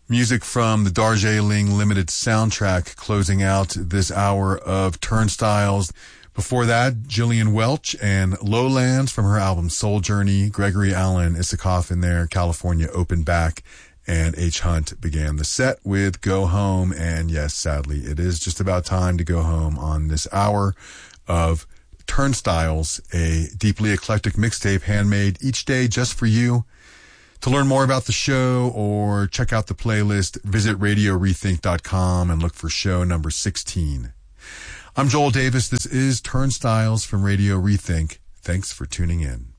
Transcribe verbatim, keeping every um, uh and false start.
Music from the Darjeeling Limited soundtrack closing out this hour of Turnstiles. Before that, Jillian Welch and Lowlands from her album Soul Journey. Gregory Alan Issakoff in there. California opened back, and H. Hunt began the set with Go Home. And yes, sadly, it is just about time to go home on this hour of Turnstiles, a deeply eclectic mixtape handmade each day just for you. To learn more about the show or check out the playlist, visit radio rethink dot com and look for show number sixteen. I'm Joel Davis. This is Turnstiles from Radio Rethink. Thanks for tuning in.